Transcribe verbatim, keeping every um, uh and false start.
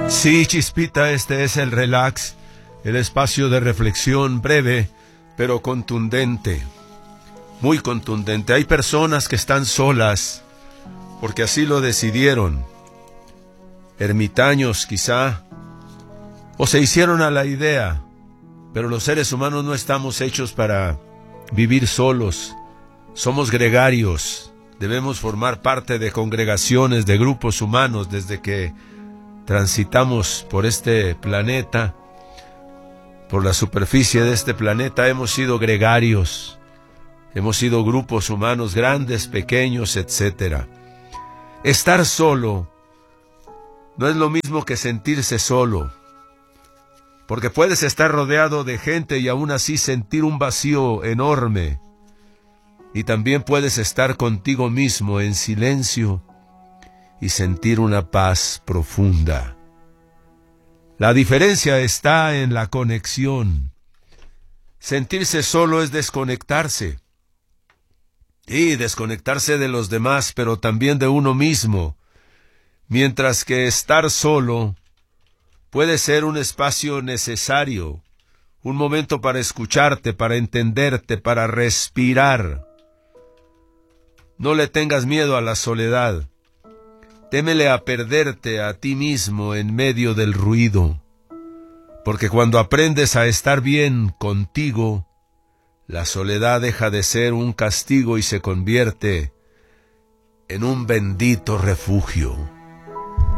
Sí, Chispita, este es el relax, el espacio de reflexión breve, pero contundente, muy contundente. Hay personas que están solas, porque así lo decidieron, ermitaños quizá, o se hicieron a la idea, pero los seres humanos no estamos hechos para vivir solos, somos gregarios, debemos formar parte de congregaciones, de grupos humanos desde que transitamos por este planeta, por la superficie de este planeta. Hemos sido gregarios, hemos sido grupos humanos grandes, pequeños, etcétera. Estar solo no es lo mismo que sentirse solo, porque puedes estar rodeado de gente y aún así sentir un vacío enorme, y también puedes estar contigo mismo en silencio y sentir una paz profunda. La diferencia está en la conexión. Sentirse solo es desconectarse. Y desconectarse de los demás, pero también de uno mismo. Mientras que estar solo puede ser un espacio necesario, un momento para escucharte, para entenderte, para respirar. No le tengas miedo a la soledad. Témele a perderte a ti mismo en medio del ruido, porque cuando aprendes a estar bien contigo, la soledad deja de ser un castigo y se convierte en un bendito refugio.